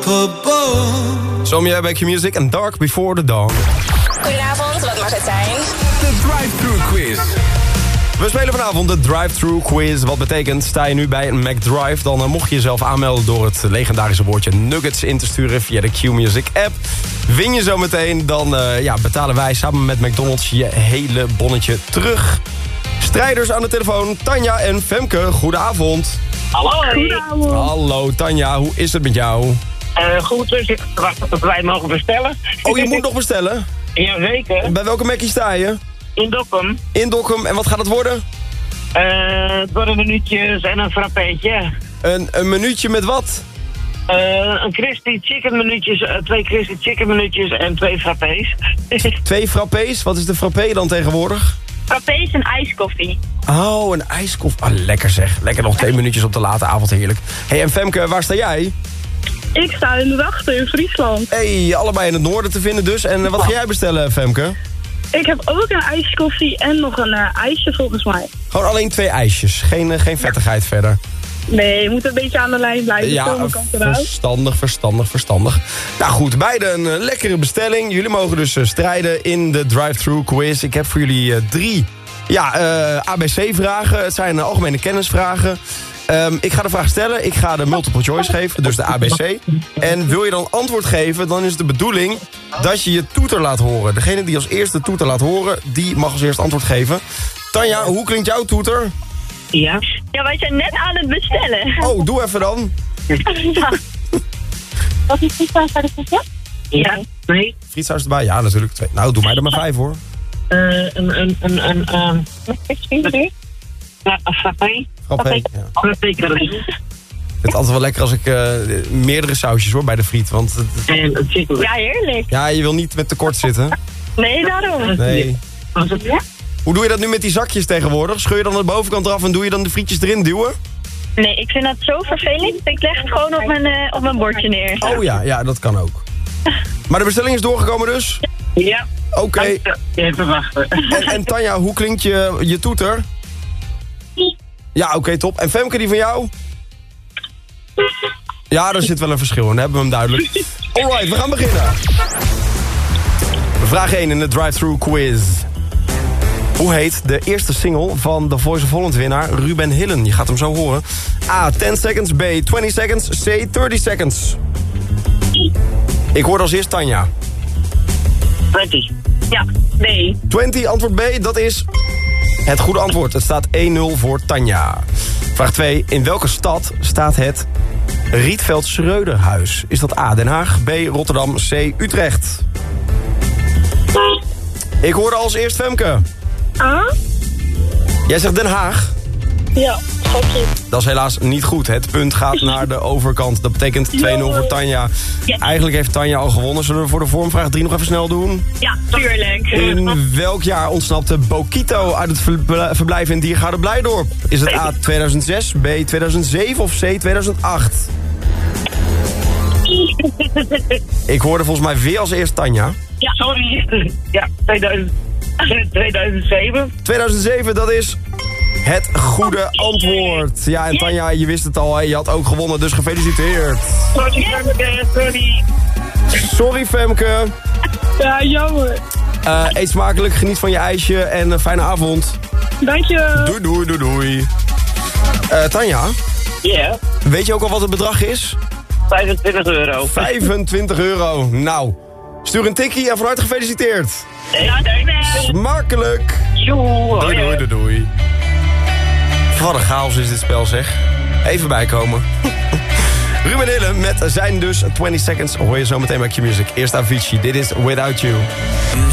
Somja bij Q-Music en Dark Before the Dawn. Goedenavond, wat mag het zijn? De drive-thru quiz. We spelen vanavond de drive-thru quiz. Wat betekent, sta je nu bij een McDrive... dan mocht je jezelf aanmelden door het legendarische woordje nuggets in te sturen... via de Q-Music app. Win je zo meteen, dan betalen wij samen met McDonald's... je hele bonnetje terug. Strijders aan de telefoon, Tanja en Femke. Goedenavond. Hallo. Goedenavond. Hallo Tanja, hoe is het met jou? Goed, dus ik wacht tot wij mogen bestellen. Oh, je moet nog bestellen? Jazeker. Bij welke Mackie sta je? In Dokkum. In Dokkum. En wat gaat het worden? Het worden minuutjes en een frappeetje. Een minuutje met wat? Een crispy chicken minuutjes, 2 crispy chicken minuutjes en 2 frappés. 2 frappés? Wat is de frappé dan tegenwoordig? Frappé is een ijskoffie. Oh, een ijskoffie. Ah, lekker zeg. Lekker nog 2 minuutjes op de late avond, heerlijk. Hey, en Femke, waar sta jij? Ik sta in de Drachten in Friesland. Hey, allebei in het noorden te vinden dus. En wat ga jij bestellen, Femke? Ik heb ook een ijskoffie en nog een ijsje volgens mij. Gewoon alleen 2 ijsjes. Geen vettigheid verder. Nee, je moet een beetje aan de lijn blijven. Ja, verstandig. Nou goed, beide een lekkere bestelling. Jullie mogen dus strijden in de drive-thru quiz. Ik heb voor jullie 3 ABC-vragen. Het zijn algemene kennisvragen. Ik ga de vraag stellen. Ik ga de multiple choice geven, dus de ABC. En wil je dan antwoord geven, dan is het de bedoeling dat je je toeter laat horen. Degene die als eerste de toeter laat horen, die mag als eerste antwoord geven. Tanja, hoe klinkt jouw toeter? Ja. Ja, wij zijn net aan het bestellen. Oh, doe even dan. Wat is frietsaus bij de frietje? Ja. Nee. Frietsaus erbij? Ja, natuurlijk 2. Nou, doe mij er maar 5 hoor. Frappé. Frappé, ja. Frappé. Ik vind het altijd wel lekker als ik meerdere sausjes hoor bij de friet. Want En chicken. Ja, heerlijk. ja, je wil niet met tekort zitten. Nee, daarom. Nee. Was het ja? Hoe doe je dat nu met die zakjes tegenwoordig? Scheur je dan de bovenkant eraf en doe je dan de frietjes erin duwen? Nee, ik vind dat zo vervelend. Ik leg het gewoon op mijn bordje neer. Oh ja, dat kan ook. Maar de bestelling is doorgekomen dus? Ja. Oké. Even wachten. En Tanja, hoe klinkt je toeter? Ja, oké, top. En Femke, die van jou? Ja, daar zit wel een verschil in. Dan hebben we hem duidelijk. Alright, we gaan beginnen. Vraag 1 in de drive-thru quiz. Hoe heet de eerste single van de Voice of Holland winnaar Ruben Hillen? Je gaat hem zo horen. A, 10 seconds. B, 20 seconds. C, 30 seconds. Ik hoorde als eerst Tanja. 20. Ja, nee. 20, antwoord B, dat is het goede antwoord. Het staat 1-0 voor Tanja. Vraag 2. In welke stad staat het Rietveld Schreuderhuis? Is dat A, Den Haag, B, Rotterdam, C, Utrecht? Ik hoorde als eerst Femke. Jij zegt Den Haag. Ja, oké. Dat is helaas niet goed. Het punt gaat naar de overkant. Dat betekent 2-0 voor Tanja. Yes. Eigenlijk heeft Tanja al gewonnen. Zullen we voor de vormvraag 3 nog even snel doen? Ja, tuurlijk. In welk jaar ontsnapte Bokito uit het verblijf in Diergaarde Blijdorp? Is het A 2006, B 2007 of C 2008? Ik hoorde volgens mij weer als eerst Tanja. Ja. Sorry. Ja, 2007. 2007, dat is het goede antwoord. Ja, en Tanja, je wist het al, hè? Je had ook gewonnen, dus gefeliciteerd. Sorry, Femke, sorry. Sorry, Femke. Ja, jammer. Eet smakelijk, geniet van je ijsje en een fijne avond. Dank je. Doei. Tanja? Ja. Weet je ook al wat het bedrag is? €25. 25 euro. Nou, stuur een tikkie en van harte gefeliciteerd. Ja, dankjewel. Smakelijk. Doei. Wat een chaos is dit spel, zeg. Even bijkomen. Ruben Hillen met zijn dus 20 seconds. Hoor je zo meteen bij Q-Music. Eerst Avicii. Dit is Without You.